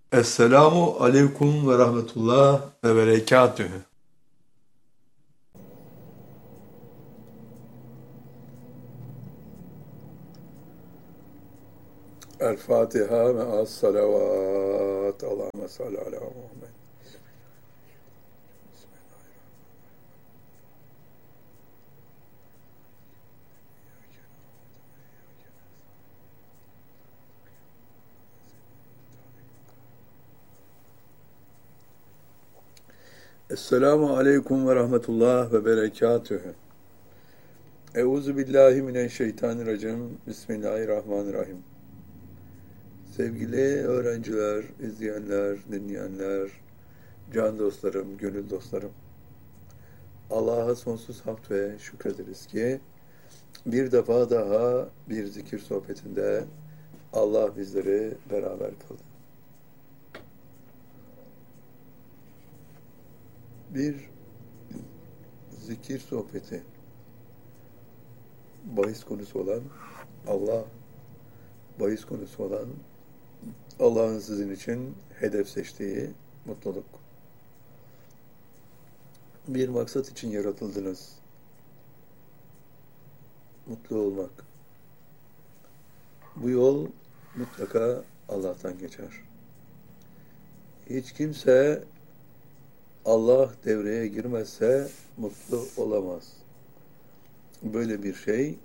Esselamu aleyküm ve rahmetullah ve berekatühü. El Fatiha me'as salavat. Allahümme salli ala Muhammed. Esselamu aleyküm ve rahmetullah ve berekatühü. Euzu billahi mineşşeytanirracim. Bismillahirrahmanirrahim. Sevgili öğrenciler, izleyenler, dinleyenler, can dostlarım, gönül dostlarım. Allah'a sonsuz hamd ve şükrederiz ki bir defa daha bir zikir sohbetinde Allah bizleri beraber kıldı. Bir zikir sohbeti bahis konusu olan Allah, bahis konusu olan Allah'ın sizin için hedef seçtiği mutluluk. Bir maksat için yaratıldınız. Mutlu olmak. Bu yol mutlaka Allah'tan geçer. Hiç kimse Allah devreye girmezse mutlu olamaz. Böyle bir şey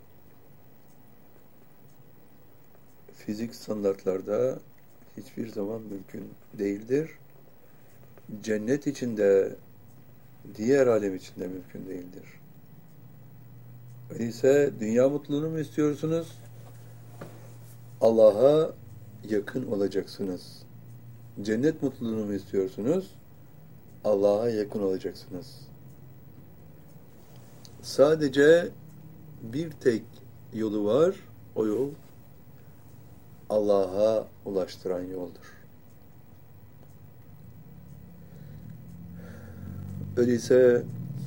fizik standartlarda hiçbir zaman mümkün değildir. Cennet içinde, diğer alem içinde mümkün değildir. Öyleyse dünya mutluluğunu mu istiyorsunuz? Allah'a yakın olacaksınız. Cennet mutluluğunu mu istiyorsunuz? Allah'a yakın olacaksınız. Sadece bir tek yolu var, o yol Allah'a ulaştıran yoldur. Öyleyse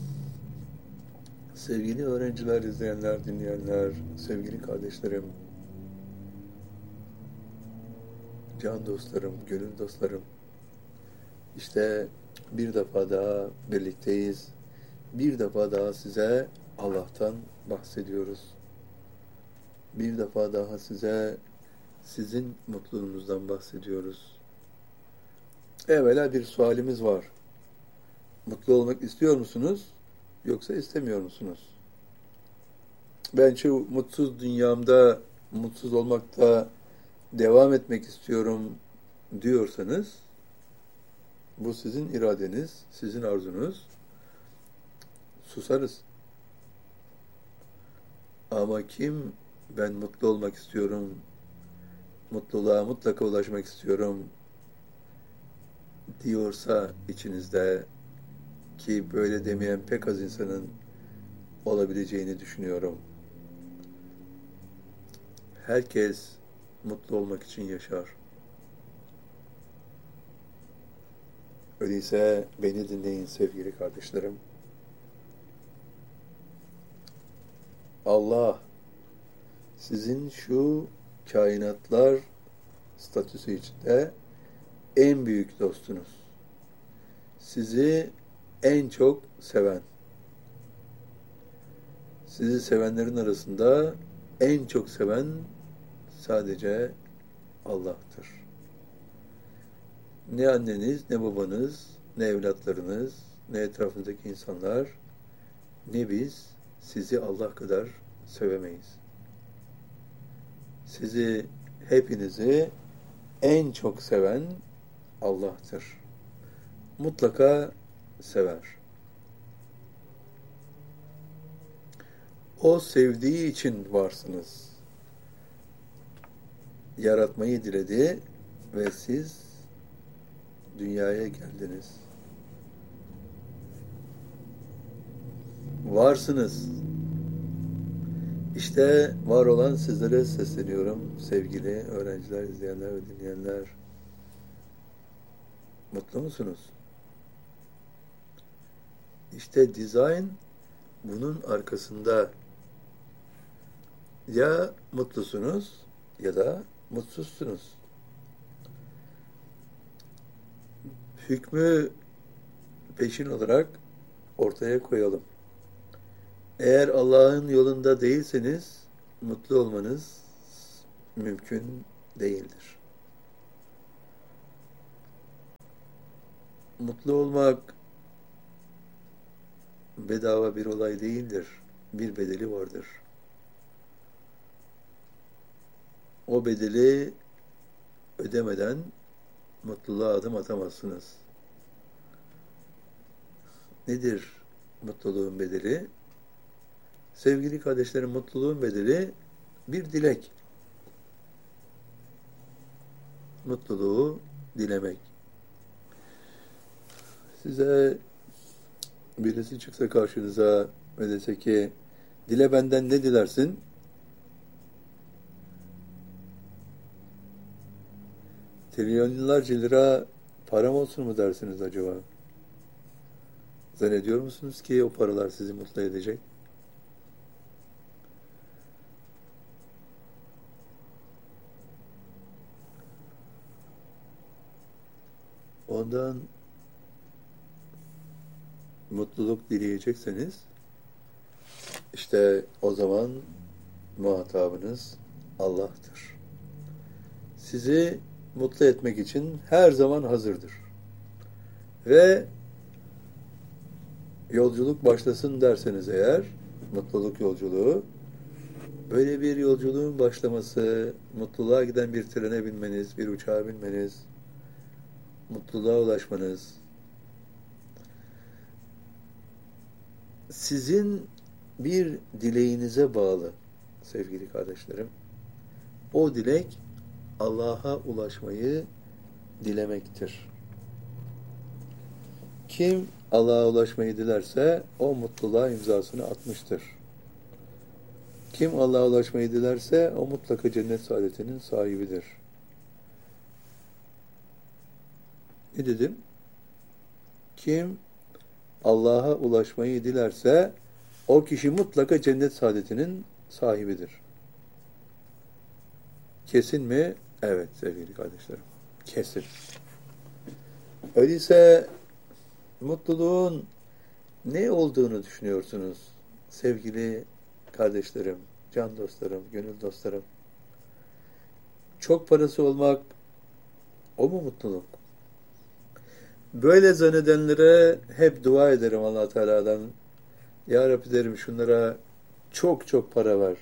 sevgili öğrenciler, izleyenler, dinleyenler, sevgili kardeşlerim, can dostlarım, gönül dostlarım, işte bir defa daha birlikteyiz. Bir defa daha size Allah'tan bahsediyoruz. Bir defa daha size sizin mutluluğunuzdan bahsediyoruz. Evvela bir sualimiz var. Mutlu olmak istiyor musunuz? Yoksa istemiyor musunuz? Ben şu mutsuz dünyamda mutsuz olmakta devam etmek istiyorum diyorsanız, bu sizin iradeniz, sizin arzunuz. Susarız. Ama kim ben mutlu olmak istiyorum, mutluluğa mutlaka ulaşmak istiyorum diyorsa içinizde, ki böyle demeyen pek az insanın olabileceğini düşünüyorum. Herkes mutlu olmak için yaşar. Öyleyse beni dinleyin sevgili kardeşlerim. Allah sizin şu kainatlar statüsü içinde en büyük dostunuz. Sizi en çok seven. Sizi sevenlerin arasında en çok seven sadece Allah'tır. Ne anneniz, ne babanız, ne evlatlarınız, ne etrafınızdaki insanlar, ne biz sizi Allah kadar sevemeyiz. Sizi, hepinizi en çok seven Allah'tır. Mutlaka sever. O sevdiği için varsınız. Yaratmayı diledi ve siz dünyaya geldiniz. Varsınız. İşte var olan sizlere sesleniyorum sevgili öğrenciler, izleyenler ve dinleyenler. Mutlu musunuz? İşte dizayn bunun arkasında. Ya mutlusunuz ya da mutsuzsunuz. hükmü peşin olarak ortaya koyalım. Eğer Allah'ın yolunda değilseniz mutlu olmanız mümkün değildir. Mutlu olmak bedava bir olay değildir. Bir bedeli vardır. O bedeli ödemeden mutluluğa adım atamazsınız. Nedir mutluluğun bedeli? Sevgili kardeşlerim, mutluluğun bedeli bir dilek. Mutluluğu dilemek. Size birisi çıksa karşınıza ve dese ki, dile benden ne dilersin? Trilyonlarca lira param olsun mu dersiniz acaba? Zannediyor musunuz ki o paralar sizi mutlu edecek? Ondan mutluluk dileyecekseniz, işte o zaman muhatabınız Allah'tır. Sizi mutlu etmek için her zaman hazırdır. Ve yolculuk başlasın derseniz eğer, mutluluk yolculuğu, böyle bir yolculuğun başlaması, mutluluğa giden bir trene binmeniz, bir uçağa binmeniz, mutluluğa ulaşmanız, sizin bir dileğinize bağlı sevgili kardeşlerim. O dilek Allah'a ulaşmayı dilemektir. Kim Allah'a ulaşmayı dilerse o mutluluğa imzasını atmıştır. Kim Allah'a ulaşmayı dilerse o mutlaka cennet saadetinin sahibidir. Ne dedim? Kim Allah'a ulaşmayı dilerse o kişi mutlaka cennet saadetinin sahibidir. Kesin mi? Evet sevgili kardeşlerim. Kesin. Öyleyse mutluluğun ne olduğunu düşünüyorsunuz sevgili kardeşlerim, can dostlarım, gönül dostlarım? Çok parası olmak o mu mutluluk? Böyle zannedenlere hep dua ederim Allah Teala'dan. Ya Rabbi derim, şunlara çok çok para ver.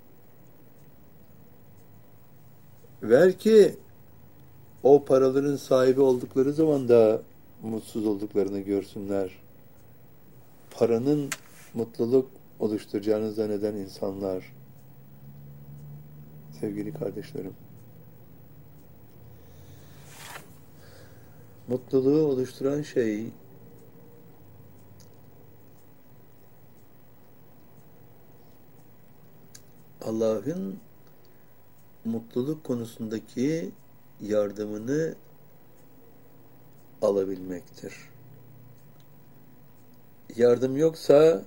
Ver ki o paraların sahibi oldukları zaman da mutsuz olduklarını görsünler. Paranın mutluluk oluşturacağını zanneden insanlar. Sevgili kardeşlerim. Mutluluğu oluşturan şey Allah'ın mutluluk konusundaki yardımını alabilmektir. Yardım yoksa,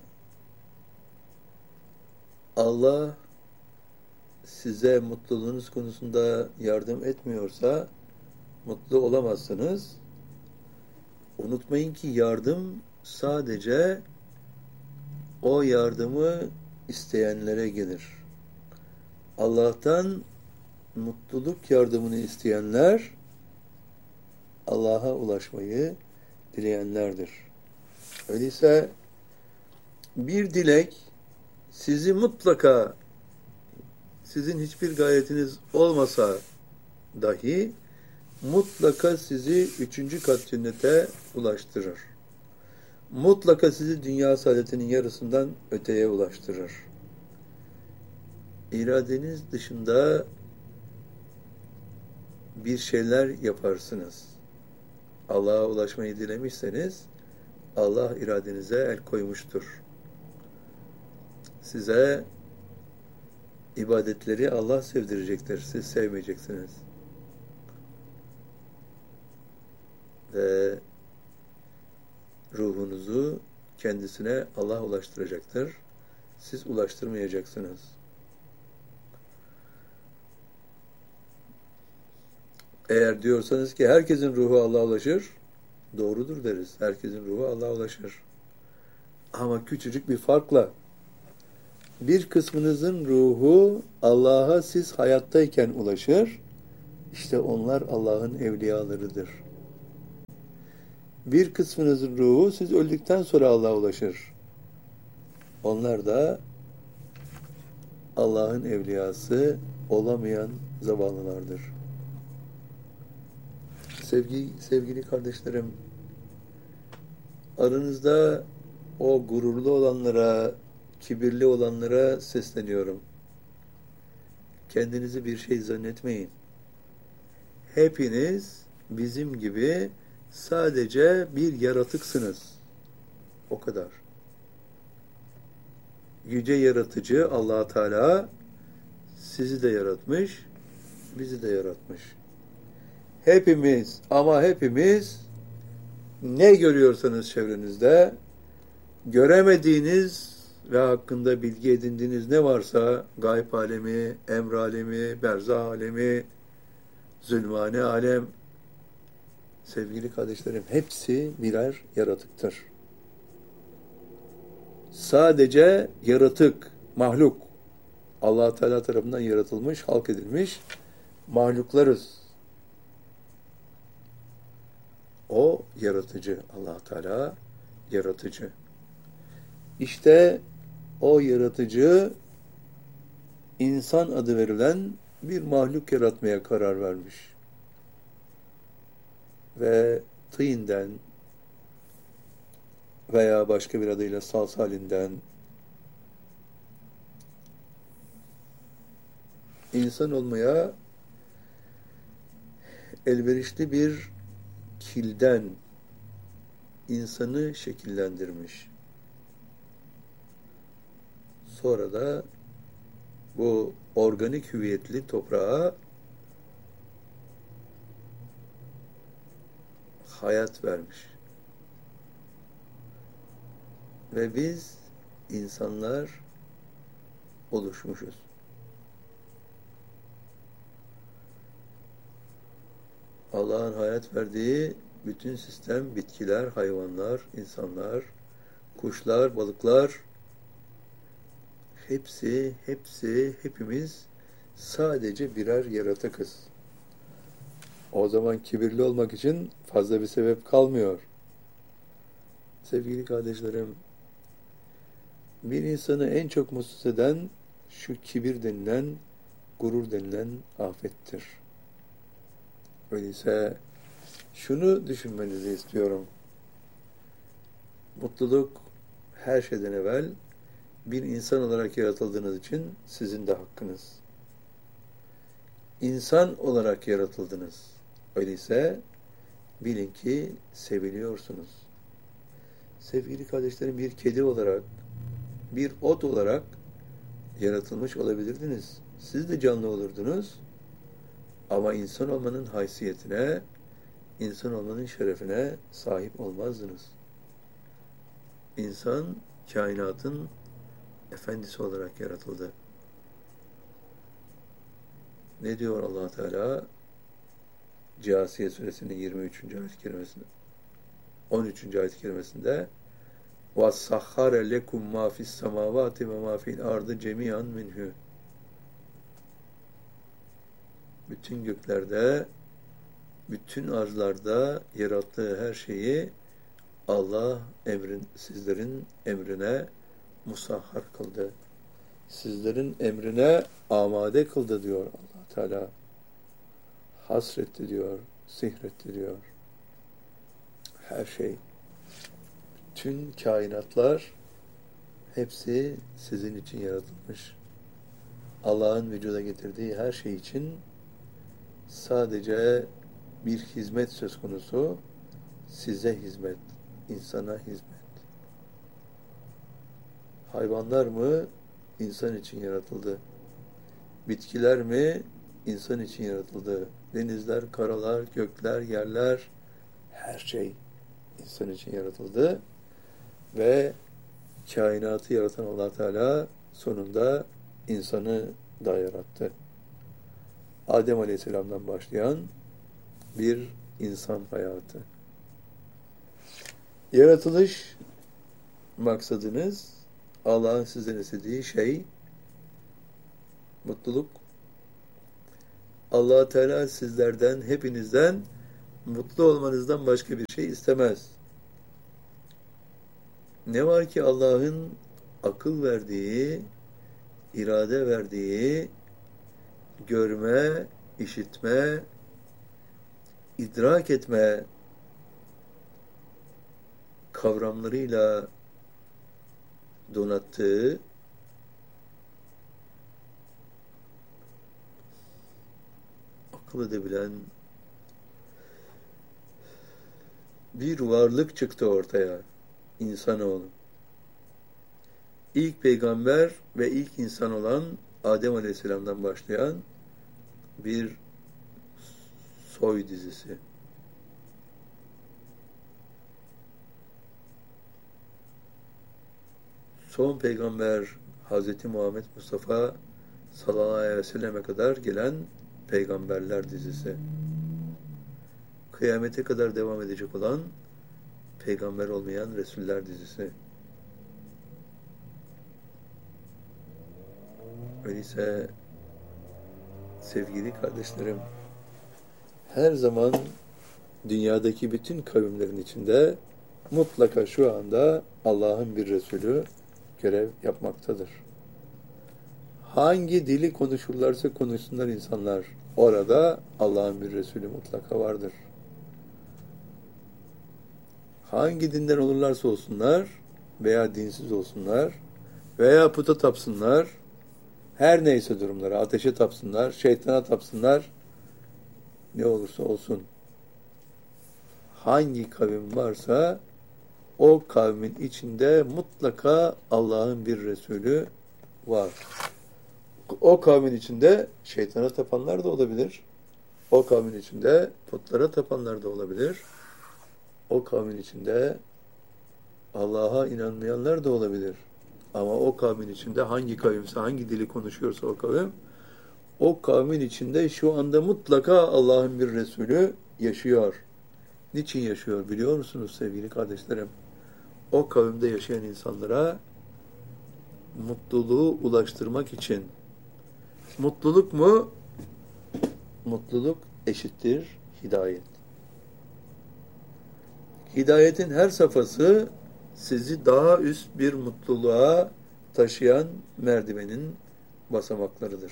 Allah size mutluluğunuz konusunda yardım etmiyorsa mutlu olamazsınız. Unutmayın ki yardım sadece o yardımı isteyenlere gelir. Allah'tan mutluluk yardımını isteyenler Allah'a ulaşmayı dileyenlerdir. Öyleyse bir dilek sizi mutlaka, sizin hiçbir gayretiniz olmasa dahi mutlaka sizi 3. kat cennete ulaştırır. Mutlaka sizi dünya saadetinin yarısından öteye ulaştırır. İradeniz dışında bir şeyler yaparsınız. Allah'a ulaşmayı dilemişseniz Allah iradenize el koymuştur. Size ibadetleri Allah sevdirecektir. Siz sevmeyeceksiniz. Ve ruhunuzu kendisine Allah ulaştıracaktır. Siz ulaştırmayacaksınız. Eğer diyorsanız ki herkesin ruhu Allah'a ulaşır, Doğrudur deriz. Herkesin ruhu Allah'a ulaşır. Ama küçücük bir farkla bir kısmınızın ruhu Allah'a siz hayattayken ulaşır. İşte onlar Allah'ın evliyalarıdır. Bir kısmınızın ruhu siz öldükten sonra Allah'a ulaşır. Onlar da Allah'ın evliyası olamayan zavallılardır. Sevgili kardeşlerim, aranızda o gururlu olanlara, kibirli olanlara sesleniyorum. Kendinizi bir şey zannetmeyin. Hepiniz bizim gibi sadece bir yaratıksınız. O kadar. Yüce yaratıcı Allah Teala sizi de yaratmış, bizi de yaratmış. Hepimiz ama hepimiz ne görüyorsanız çevrenizde göremediğiniz ve hakkında bilgi edindiğiniz ne varsa gayb alemi, emr alemi, berzah alemi, zulmani alem, sevgili kardeşlerim, hepsi birer yaratıktır. Sadece yaratık, mahluk, Allah Teala tarafından yaratılmış, halk edilmiş mahluklarız. O yaratıcı, Allah Teala yaratıcı. İşte o yaratıcı insan adı verilen bir mahluk yaratmaya karar vermiş. Ve tıyından veya başka bir adıyla salsalinden insan olmaya elverişli bir kilden insanı şekillendirmiş. Sonra da bu organik hüviyetli toprağa hayat vermiş. Ve biz insanlar oluşmuşuz. Allah'ın hayat verdiği bütün sistem, bitkiler, hayvanlar, insanlar, kuşlar, balıklar, hepimiz sadece birer yaratıkız. O zaman kibirli olmak için fazla bir sebep kalmıyor. Sevgili kardeşlerim, bir insanı en çok mutsuz eden şu kibir denilen, gurur denilen afettir. Öyleyse şunu düşünmenizi istiyorum. Mutluluk her şeyden evvel bir insan olarak yaratıldığınız için sizin de hakkınız. İnsan olarak yaratıldınız. Öyleyse bilin ki seviliyorsunuz. Sevgili kardeşlerim, bir kedi olarak, bir ot olarak yaratılmış olabilirdiniz. Siz de canlı olurdunuz. Ama insan olmanın haysiyetine, insan olmanın şerefine sahip olmazdınız. İnsan, kainatın efendisi olarak yaratıldı. Ne diyor Allah Teala? Câsiye suresinin 23. ayet-i kerimesinde, 13. ayet-i kerimesinde وَسَخَّرَ لَكُمْ مَا فِي السَّمَاوَاتِ وَمَا فِي الْأَرْضِ جَمِيعًا مِنْهُ. Bütün göklerde, bütün arzlarda yarattığı her şeyi Allah sizlerin emrine musahhar kıldı. Sizlerin emrine amade kıldı diyor Allah Teala. Hasretti diyor, sihretti diyor. Her şey, tüm kainatlar hepsi sizin için yaratılmış. Allah'ın vücuda getirdiği her şey için sadece bir hizmet söz konusu, size hizmet, insana hizmet. Hayvanlar mı? İnsan için yaratıldı. Bitkiler mi? İnsan için yaratıldı. Denizler, karalar, gökler, yerler, her şey insan için yaratıldı. Ve kainatı yaratan Allah Teala sonunda insanı da yarattı. Adem Aleyhisselam'dan başlayan bir insan hayatı. Yaratılış maksadınız, Allah'ın sizden istediği şey mutluluk. Allah Teala sizlerden, hepinizden mutlu olmanızdan başka bir şey istemez. Ne var ki Allah'ın akıl verdiği, irade verdiği, görme, işitme, idrak etme kavramlarıyla donattığı, akıl edebilen bir varlık çıktı ortaya, insanoğlu. İlk peygamber ve ilk insan olan Adem Aleyhisselam'dan başlayan bir soy dizisi. Son peygamber Hazreti Muhammed Mustafa sallallahu aleyhi ve selleme kadar gelen peygamberler dizisi. Kıyamete kadar devam edecek olan peygamber olmayan Resuller dizisi. Öyleyse sevgili kardeşlerim, her zaman dünyadaki bütün kavimlerin içinde mutlaka şu anda Allah'ın bir Resulü görev yapmaktadır. Hangi dili konuşurlarsa konuşsunlar insanlar, orada Allah'ın bir Resulü mutlaka vardır. Hangi dinden olurlarsa olsunlar veya dinsiz olsunlar veya puta tapsınlar, her neyse durumları, ateşe tapsınlar, şeytana tapsınlar, ne olursa olsun, hangi kavim varsa o kavmin içinde mutlaka Allah'ın bir Resulü var. O kavmin içinde şeytana tapanlar da olabilir. O kavmin içinde putlara tapanlar da olabilir. O kavmin içinde Allah'a inanmayanlar da olabilir. Ama o kavmin içinde hangi kavimse, hangi dili konuşuyorsa o kavmin içinde şu anda mutlaka Allah'ın bir Resulü yaşıyor. Niçin yaşıyor biliyor musunuz sevgili kardeşlerim? O kavimde yaşayan insanlara mutluluğu ulaştırmak için. Mutluluk mu? Mutluluk eşittir hidayet. Hidayetin her safhası sizi daha üst bir mutluluğa taşıyan merdivenin basamaklarıdır.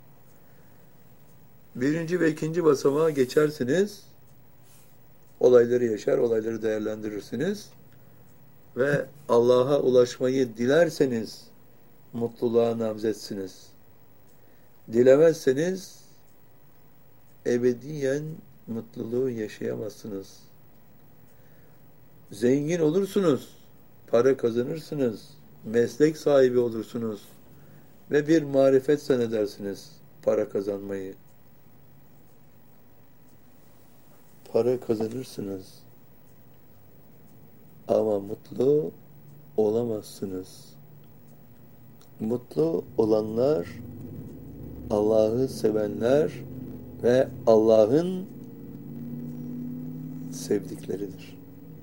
Birinci ve ikinci basamağa geçersiniz, olayları yaşar, olayları değerlendirirsiniz ve Allah'a ulaşmayı dilerseniz mutluluğa namzetsiniz. Dilemezseniz ebediyen mutluluğu yaşayamazsınız. Zengin olursunuz, para kazanırsınız, meslek sahibi olursunuz ve bir marifet zannedersiniz para kazanmayı. Para kazanırsınız ama mutlu olamazsınız. Mutlu olanlar Allah'ı sevenler ve Allah'ın sevdikleridir.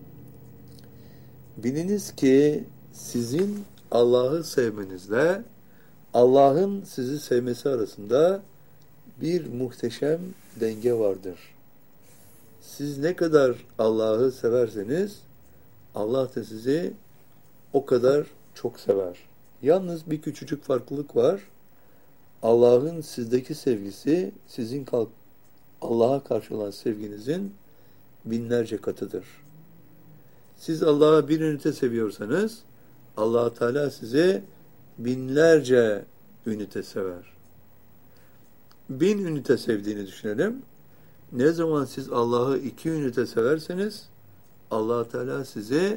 Biliniz ki sizin Allah'ı sevmenizle Allah'ın sizi sevmesi arasında bir muhteşem denge vardır. Siz ne kadar Allah'ı severseniz Allah da sizi o kadar çok sever. Yalnız bir küçücük farklılık var. Allah'ın sizdeki sevgisi sizin Allah'a karşı olan sevginizin binlerce katıdır. Siz Allah'a bir ünite seviyorsanız Allah Teala sizi binlerce ünite sever. 1000 ünite sevdiğini düşünelim. Ne zaman siz Allah'ı 2 ünite severseniz Allah Teala sizi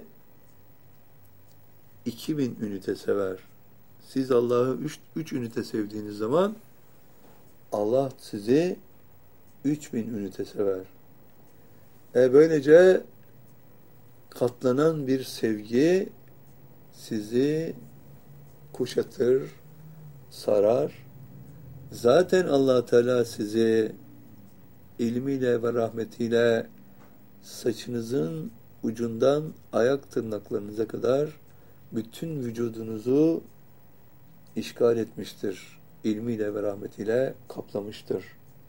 2000 ünite sever. Siz Allah'ı 3 ünite sevdiğiniz zaman Allah sizi 3000 ünite sever. Böylece katlanan bir sevgi sizi kuşatır, sarar. Zaten Allah Teala sizi ilmiyle ve rahmetiyle saçınızın ucundan ayak tırnaklarınıza kadar bütün vücudunuzu işgal etmiştir. İlmiyle ve rahmetiyle kaplamıştır.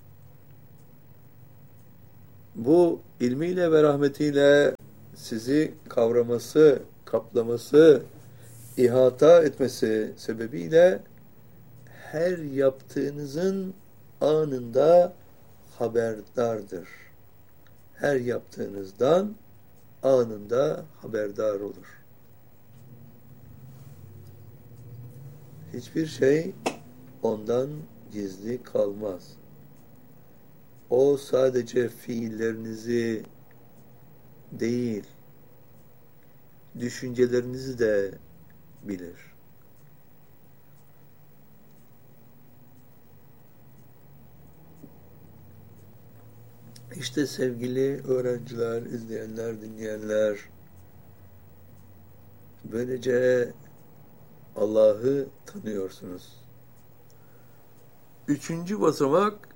Bu ilmiyle ve rahmetiyle sizi kavraması, kaplaması, ihata etmesi sebebiyle her yaptığınızın anında haberdardır. Her yaptığınızdan anında haberdar olur. Hiçbir şey ondan gizli kalmaz. O sadece fiillerinizi değil, düşüncelerinizi de bilir. İşte sevgili öğrenciler, izleyenler, dinleyenler, böylece Allah'ı tanıyorsunuz. Üçüncü basamak,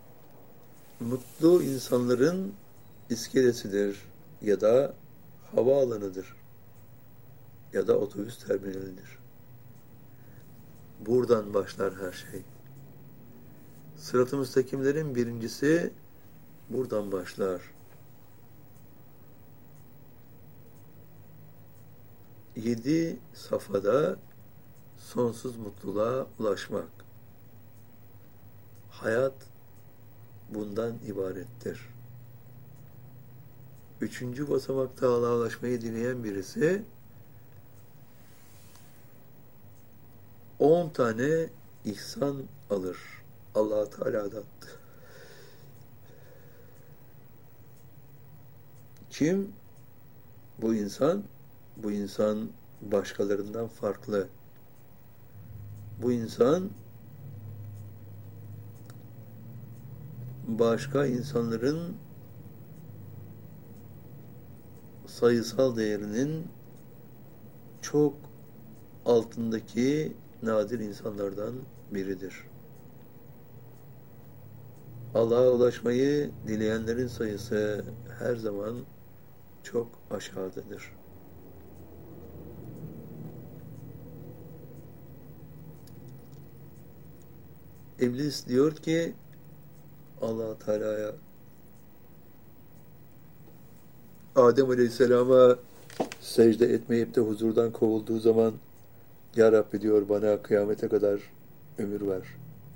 mutlu insanların iskelesidir ya da havaalanıdır ya da otobüs terminalidir. Buradan başlar her şey. Sırat-ı müstakimlerin birincisi buradan başlar. 7 safhada sonsuz mutluluğa ulaşmak. Hayat bundan ibarettir. Üçüncü basamakta Allah'a ulaşmayı dileyen birisi 10 tane ihsan alır. Allah Teala'dan. Kim? Bu insan? Bu insan başkalarından farklı. Bu insan başka insanların sayısal değerinin çok altındaki nadir insanlardan biridir. Allah'a ulaşmayı dileyenlerin sayısı her zaman çok aşağıdadır. İblis diyor ki Allah Teala'ya, Adem Aleyhisselam'a secde etmeyip de huzurdan kovulduğu zaman, Ya Rabbi diyor, bana kıyamete kadar ömür ver.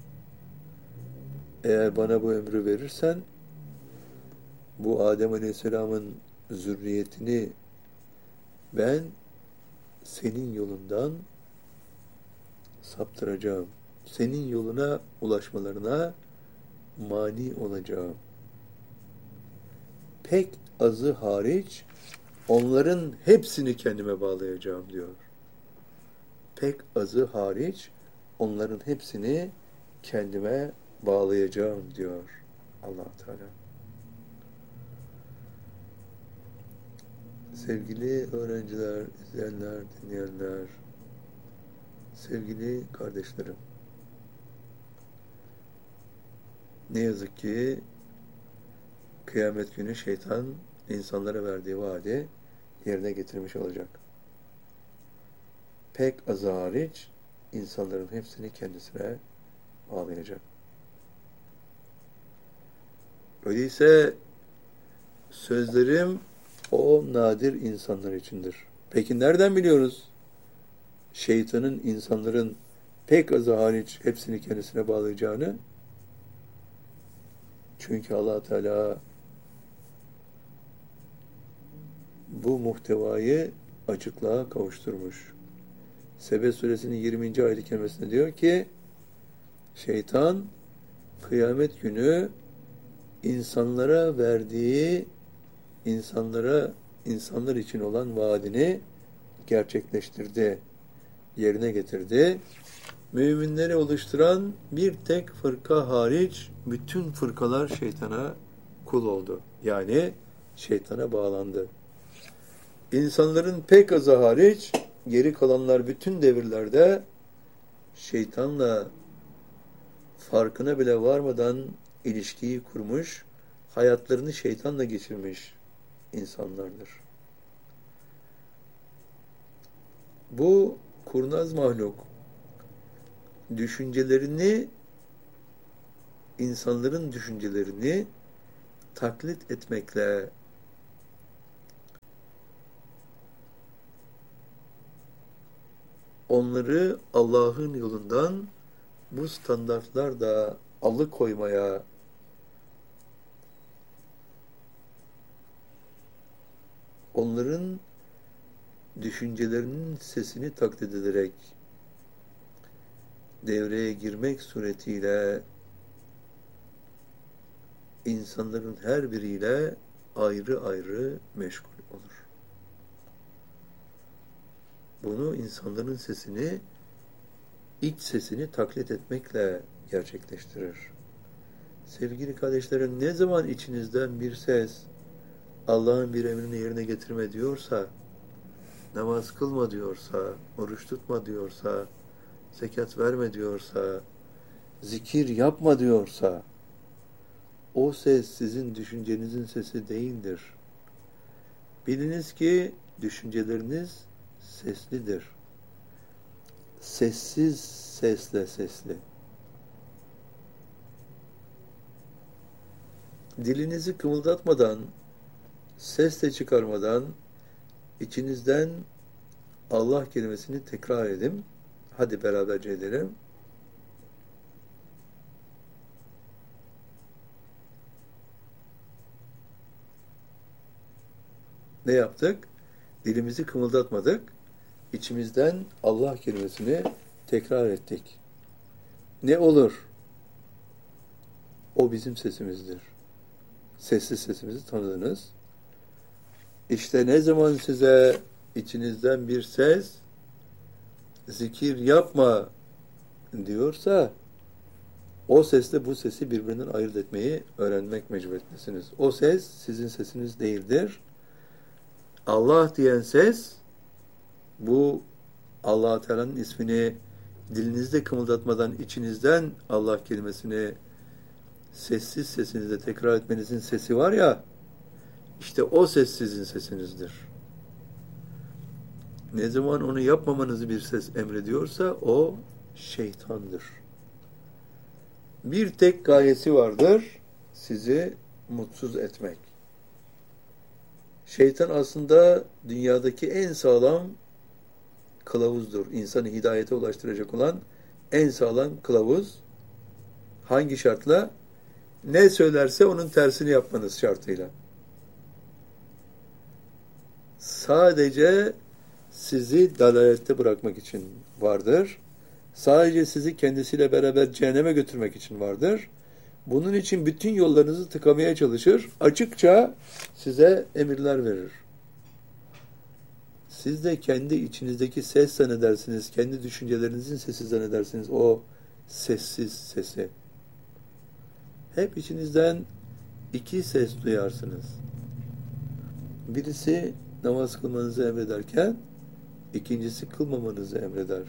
Eğer bana bu ömrü verirsen bu Adem Aleyhisselam'ın zürriyetini ben senin yolundan saptıracağım. Senin yoluna ulaşmalarına mani olacağım. Pek azı hariç onların hepsini kendime bağlayacağım diyor. Pek azı hariç onların hepsini kendime bağlayacağım diyor Allah Teala. Sevgili öğrenciler, izleyenler, dinleyenler, sevgili kardeşlerim, ne yazık ki kıyamet günü şeytan insanlara verdiği vaadi yerine getirmiş olacak. Pek azı hariç insanların hepsini kendisine bağlayacak. Öyleyse sözlerim o nadir insanlar içindir. Peki nereden biliyoruz? Şeytanın insanların pek azı hariç hepsini kendisine bağlayacağını. Çünkü Allah Teala bu muhtevayı açıklığa kavuşturmuş. Sebe suresinin 20. ayet-i kerimesinde diyor ki, şeytan kıyamet günü insanlara verdiği, insanlar için olan vaadini gerçekleştirdi, yerine getirdi. Müminleri oluşturan bir tek fırka hariç bütün fırkalar şeytana kul oldu. Yani şeytana bağlandı. İnsanların pek azı hariç geri kalanlar bütün devirlerde şeytanla farkına bile varmadan ilişkiyi kurmuş, hayatlarını şeytanla geçirmiş insanlardır. Bu kurnaz mahluk düşüncelerini, insanların düşüncelerini taklit etmekle onları Allah'ın yolundan bu standartlarda alıkoymaya, onların düşüncelerinin sesini taklit ederek devreye girmek suretiyle insanların her biriyle ayrı ayrı meşgul olur. Bunu insanların sesini, iç sesini taklit etmekle gerçekleştirir. Sevgili kardeşlerim, ne zaman içinizden bir ses Allah'ın bir emrini yerine getirme diyorsa, namaz kılma diyorsa, oruç tutma diyorsa, zekat verme diyorsa, zikir yapma diyorsa, o ses sizin düşüncenizin sesi değildir. Biliniz ki düşünceleriniz seslidir. Sessiz sesle sesli. Dilinizi kımıldatmadan, ses de çıkarmadan içinizden Allah kelimesini tekrar edin. Hadi beraberce edelim. Ne yaptık? Dilimizi kımıldatmadık. İçimizden Allah kelimesini tekrar ettik. Ne olur? O bizim sesimizdir. Sessiz sesimizi tanıdınız. İşte ne zaman size içinizden bir ses zikir yapma diyorsa o sesle bu sesi birbirinden ayırt etmeyi öğrenmek mecburiyetindesiniz. O ses sizin sesiniz değildir. Allah diyen ses, bu Allah Teala'nın ismini dilinizde kımıldatmadan içinizden Allah kelimesini sessiz sesinizle tekrar etmenizin sesi var ya, işte o ses sizin sesinizdir. Ne zaman onu yapmamanızı bir ses emrediyorsa o şeytandır. Bir tek gayesi vardır, sizi mutsuz etmek. Şeytan aslında dünyadaki en sağlam kılavuzdur. İnsanı hidayete ulaştıracak olan en sağlam kılavuz. Hangi şartla? Ne söylerse onun tersini yapmanız şartıyla. Sadece sizi dalalette bırakmak için vardır. Sadece sizi kendisiyle beraber cehenneme götürmek için vardır. Bunun için bütün yollarınızı tıkamaya çalışır. Açıkça size emirler verir. Siz de kendi içinizdeki ses zannedersiniz, kendi düşüncelerinizin sesi zannedersiniz, o sessiz sesi. Hep içinizden iki ses duyarsınız. Birisi namaz kılmanızı emrederken, ikincisi kılmamanızı emreder.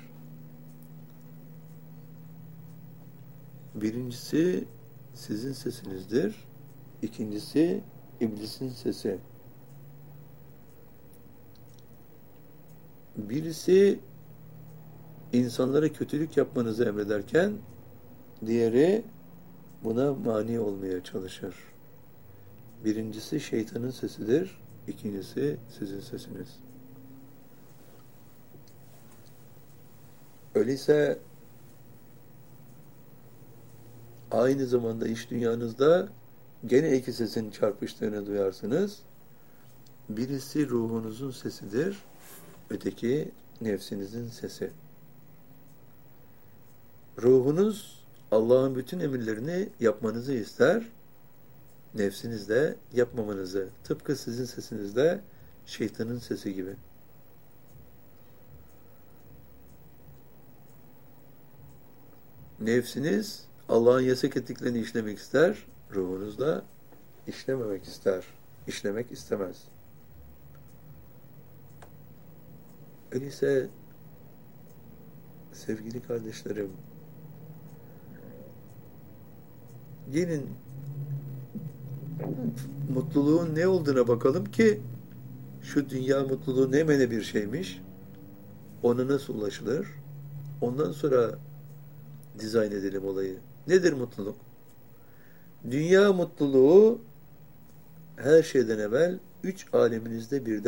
Birincisi sizin sesinizdir, ikincisi iblisin sesi. Birisi insanlara kötülük yapmanızı emrederken, diğeri buna mani olmaya çalışır. Birincisi şeytanın sesidir, ikincisi sizin sesiniz. Öyleyse aynı zamanda iç dünyanızda gene iki sesin çarpıştığını duyarsınız. Birisi ruhunuzun sesidir, öteki nefsinizin sesi. Ruhunuz Allah'ın bütün emirlerini yapmanızı ister, nefsiniz de yapmamanızı. Tıpkı sizin sesinizde şeytanın sesi gibi. Nefsiniz Allah'ın yasak ettiklerini işlemek ister, ruhunuz da işlememek ister, işlemek istemez. Öyleyse sevgili kardeşlerim, gelin mutluluğun ne olduğuna bakalım ki şu dünya mutluluğu ne mene bir şeymiş. Ona nasıl ulaşılır? Ondan sonra dizayn edelim olayı. Nedir mutluluk? Dünya mutluluğu her şeyden evvel üç aleminizde birden